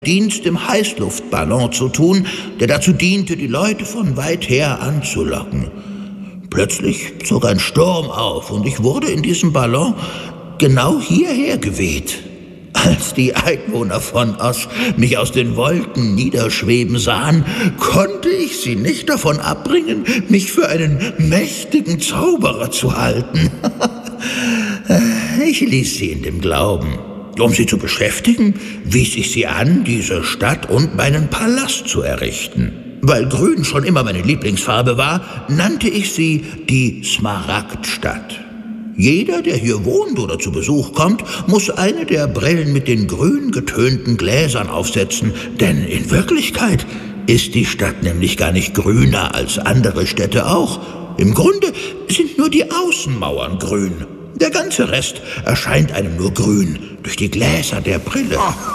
Dienst im Heißluftballon zu tun, der dazu diente, die Leute von weit her anzulocken. Plötzlich zog ein Sturm auf und ich wurde in diesem Ballon genau hierher geweht. Als die Einwohner von Oz mich aus den Wolken niederschweben sahen, konnte ich sie nicht davon abbringen, mich für einen mächtigen Zauberer zu halten. Ich ließ sie in dem Glauben. Um sie zu beschäftigen, wies ich sie an, diese Stadt und meinen Palast zu errichten. Weil Grün schon immer meine Lieblingsfarbe war, nannte ich sie die Smaragdstadt. Jeder, der hier wohnt oder zu Besuch kommt, muss eine der Brillen mit den grün getönten Gläsern aufsetzen, denn in Wirklichkeit ist die Stadt nämlich gar nicht grüner als andere Städte auch. Im Grunde sind nur die Außenmauern grün. Der ganze Rest erscheint einem nur grün durch die Gläser der Brille.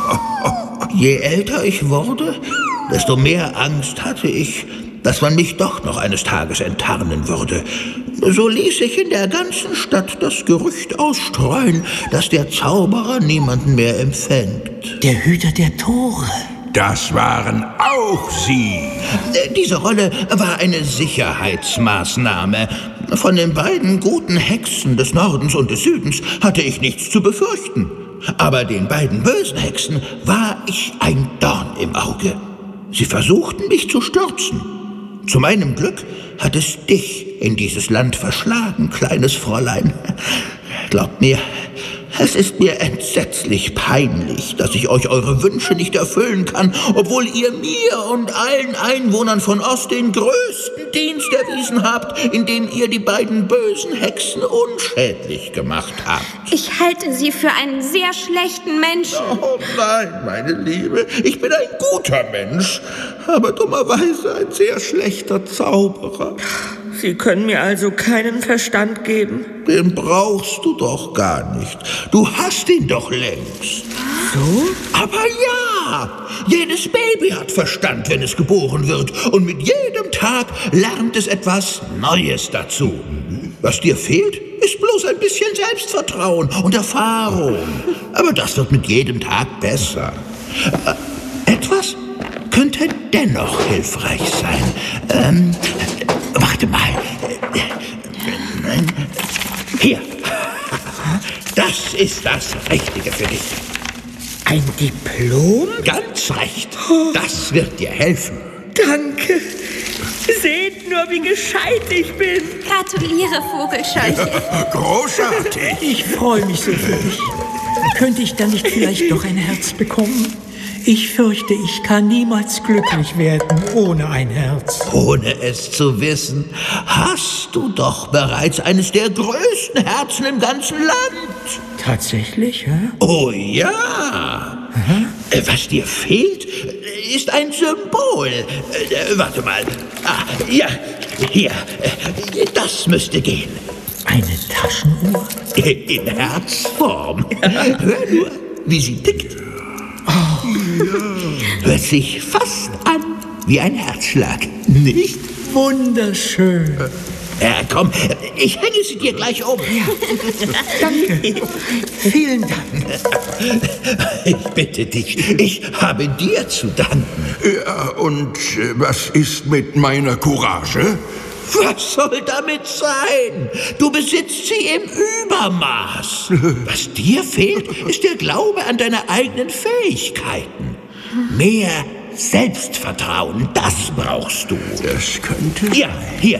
Je älter ich wurde, desto mehr Angst hatte ich, dass man mich doch noch eines Tages enttarnen würde. So ließ ich in der ganzen Stadt das Gerücht ausstreuen, dass der Zauberer niemanden mehr empfängt. Der Hüter der Tore. Das waren auch Sie. Diese Rolle war eine Sicherheitsmaßnahme. Von den beiden guten Hexen des Nordens und des Südens hatte ich nichts zu befürchten. Aber den beiden bösen Hexen war ich ein Dorn im Auge. Sie versuchten, mich zu stürzen. Zu meinem Glück hat es dich in dieses Land verschlagen, kleines Fräulein. Glaubt mir, es ist mir entsetzlich peinlich, dass ich euch eure Wünsche nicht erfüllen kann, obwohl ihr mir und allen Einwohnern von Oz den größten Dienst erwiesen habt, indem ihr die beiden bösen Hexen unschädlich gemacht habt. Ich halte Sie für einen sehr schlechten Menschen. Oh nein, meine Liebe, ich bin ein guter Mensch, aber dummerweise ein sehr schlechter Zauberer. Sie können mir also keinen Verstand geben? Den brauchst du doch gar nicht. Du hast ihn doch längst. So? Aber ja, jedes Baby hat Verstand, wenn es geboren wird. Und mit jedem Tag lernt es etwas Neues dazu. Was dir fehlt, ist bloß ein bisschen Selbstvertrauen und Erfahrung. Aber das wird mit jedem Tag besser. Etwas könnte dennoch hilfreich sein. Warte mal. Hier. Das ist das Richtige für dich. Ein Diplom? Ganz recht. Das wird dir helfen. Danke. Seht nur, wie gescheit ich bin. Gratuliere, Vogelscheuche. Großartig. Ich freue mich so für dich. Könnte ich dann nicht vielleicht doch ein Herz bekommen? Ich fürchte, ich kann niemals glücklich werden ohne ein Herz. Ohne es zu wissen, hast du doch bereits eines der größten Herzen im ganzen Land. Tatsächlich, hä? Oh ja. Was dir fehlt, ist ein Symbol. Warte mal. Ja, hier. Das müsste gehen. Eine Taschenuhr? In Herzform. Hör nur, wie sie tickt. Hört sich fast an wie ein Herzschlag, nicht? Wunderschön. Komm, ich hänge sie dir gleich um. Danke. Vielen Dank. Ich bitte dich, ich habe dir zu danken. Ja, und was ist mit meiner Courage? Was soll damit sein? Du besitzt sie im Übermaß. Was dir fehlt, ist der Glaube an deine eigenen Fähigkeiten. Mehr Selbstvertrauen, das brauchst du. Das könnte... Ja, hier.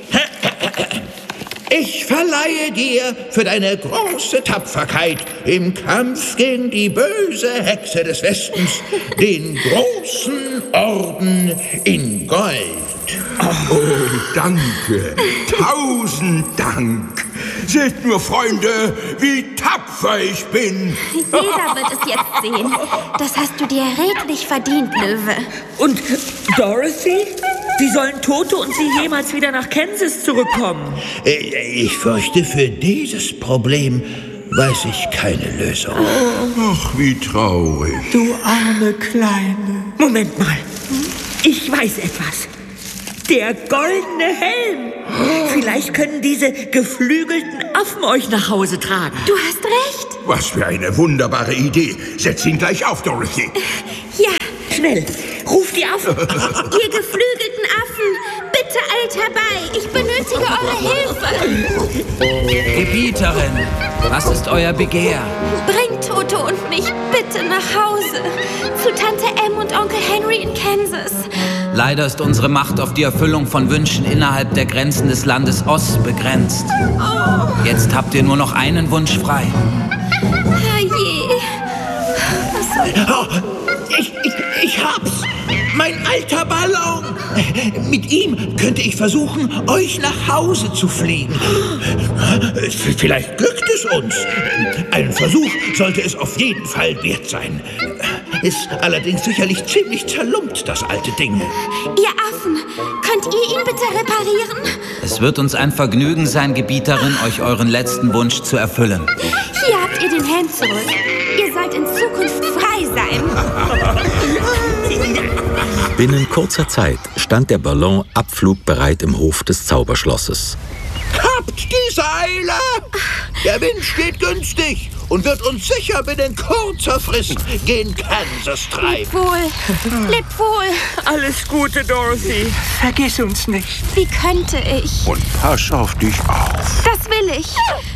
Ich verleihe dir für deine große Tapferkeit im Kampf gegen die böse Hexe des Westens den großen Orden in Gold. Oh, danke. 1000 Dank. Seht nur, Freunde, wie tapfer ich bin. Jeder wird es jetzt sehen. Das hast du dir redlich verdient, Löwe. Und Dorothy? Wie sollen Toto und sie jemals wieder nach Kansas zurückkommen? Ich fürchte, für dieses Problem weiß ich keine Lösung. Ach, wie traurig. Du arme Kleine. Moment mal. Ich weiß etwas. Der goldene Helm. Vielleicht können diese geflügelten Affen euch nach Hause tragen. Du hast recht. Was für eine wunderbare Idee. Setz ihn gleich auf, Dorothy. Ja, Schnell, ruf die Affen. ihr geflügelten Affen, bitte eilt herbei. Ich benötige eure Hilfe. Gebieterin, was ist euer Begehr? Bringt Toto und mich bitte nach Hause. Zu Tante Em und Onkel Henry in Kansas. Leider ist unsere Macht auf die Erfüllung von Wünschen innerhalb der Grenzen des Landes Oz begrenzt. Jetzt habt ihr nur noch einen Wunsch frei. Herrje. Oh, ich hab's! Mein alter Ballon! Mit ihm könnte ich versuchen, euch nach Hause zu fliegen. Vielleicht glückt es uns. Einen Versuch sollte es auf jeden Fall wert sein. Ist allerdings sicherlich ziemlich zerlumpt, das alte Ding. Ihr Affen, könnt ihr ihn bitte reparieren? Es wird uns ein Vergnügen sein, Gebieterin, euch euren letzten Wunsch zu erfüllen. Hier habt ihr den Helm zurück. Ihr sollt in Zukunft frei sein. Binnen kurzer Zeit stand der Ballon abflugbereit im Hof des Zauberschlosses. Habt die Seile! Der Wind steht günstig und wird uns sicher binnen kurzer Frist gen Kansas treiben. Leb wohl. Leb wohl. Alles Gute, Dorothy. Vergiss uns nicht. Wie könnte ich? Und pass auf dich auf. Das will ich.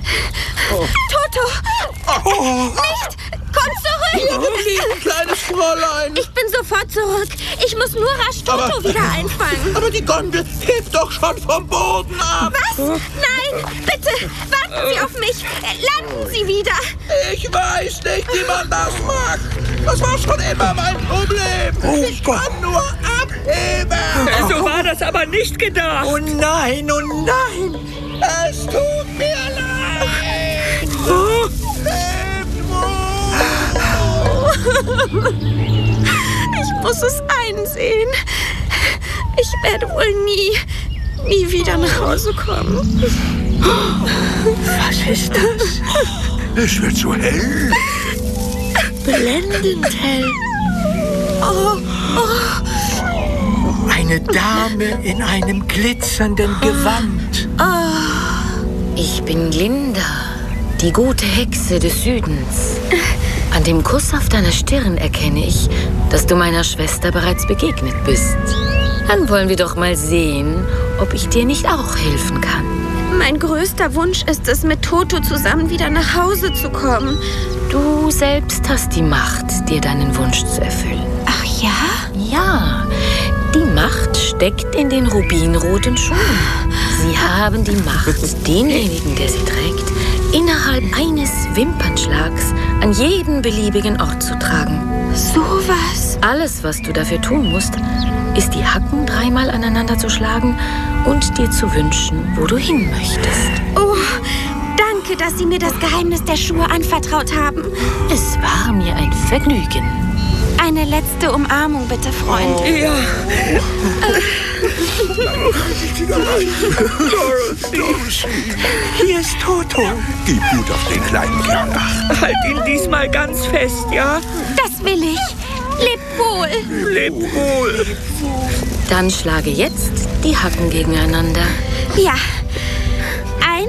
Toto! Nicht! Komm zurück! Kleines Fräulein! Ich bin sofort zurück. Ich muss nur rasch Toto wieder einfangen. Aber die Gondel hebt doch schon vom Boden ab. Was? Nein! Bitte! Warten Sie auf mich! Landen Sie wieder! Ich weiß nicht, wie man das macht. Das war schon immer mein Problem. Ich kann nur abheben. So war das aber nicht gedacht. Oh nein, oh nein. Es tut mir leid. Hebt wohl. Ich muss es einsehen. Ich werde wohl nie wieder nach Hause kommen. Was ist das? Es wird so hell. Blendend hell. Eine Dame in einem glitzernden Gewand. Ich bin Glinda, die gute Hexe des Südens. An dem Kuss auf deiner Stirn erkenne ich, dass du meiner Schwester bereits begegnet bist. Dann wollen wir doch mal sehen, ob ich dir nicht auch helfen kann. Mein größter Wunsch ist es, mit Toto zusammen wieder nach Hause zu kommen. Du selbst hast die Macht, dir deinen Wunsch zu erfüllen. Ach ja? Ja, die Macht steckt in den rubinroten Schuhen. Sie haben die Macht, denjenigen, der sie trägt, innerhalb eines Wimpernschlags an jeden beliebigen Ort zu tragen. Sowas? Alles, was du dafür tun musst, ist die Hacken dreimal aneinander zu schlagen und dir zu wünschen, wo du hin möchtest. Oh, danke, dass Sie mir das Geheimnis der Schuhe anvertraut haben. Es war mir ein Vergnügen. Eine letzte Umarmung, bitte, Freund. Ja. Hier ist Toto. Gib gut auf den kleinen Kerl acht. Halt ihn diesmal ganz fest, ja? Das will ich. Leb wohl. Leb wohl. Dann schlage jetzt die Hacken gegeneinander. Ja. 1,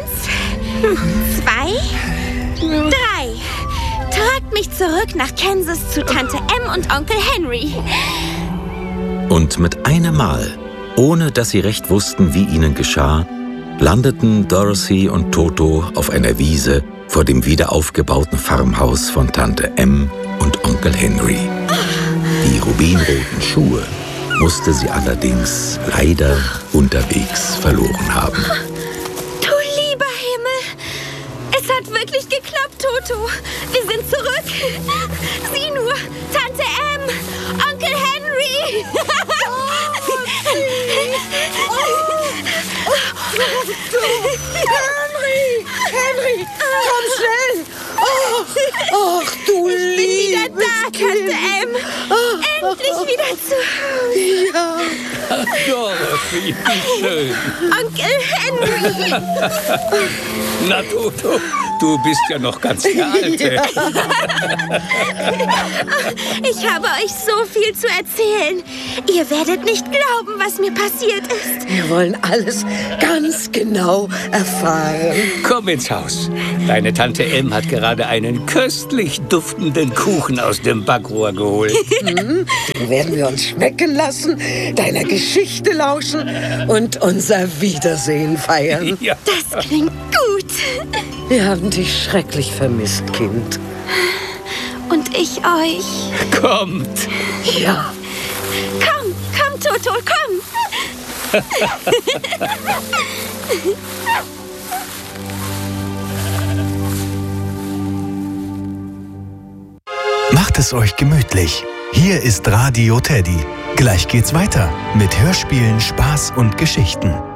2, 3. Tragt mich zurück nach Kansas zu Tante Em und Onkel Henry. Und mit einem Mal, ohne dass sie recht wussten, wie ihnen geschah, landeten Dorothy und Toto auf einer Wiese vor dem wiederaufgebauten Farmhaus von Tante Em und Onkel Henry. Die rubinroten Schuhe musste sie allerdings leider unterwegs verloren haben. Du lieber Himmel! Es hat wirklich geklappt, Toto. Wir sind zurück. Sieh nur, Tante Em, Onkel Henry. Henry, komm schnell. Ach, du Ich bin wieder da, Tante Em. Endlich wieder zu Hause. Ja. Dorothy, wie schön. Onkel Henry! Na, Toto, du bist ja noch ganz der Alte. Ich habe euch so viel zu erzählen. Ihr werdet nicht glauben, was mir passiert ist. Wir wollen alles ganz genau erfahren. Komm ins Haus. Deine Tante Em hat gerade einen köstlich duftenden Kuchen aus dem Backrohr geholt. Den werden wir uns schmecken lassen, deiner Geschichte lauschen und unser Wiedersehen feiern. Ja. Das klingt gut. Wir haben dich schrecklich vermisst, Kind. Und ich euch. Kommt. Ja. Komm, Toto, komm. Macht es euch gemütlich. Hier ist Radio Teddy. Gleich geht's weiter mit Hörspielen, Spaß und Geschichten.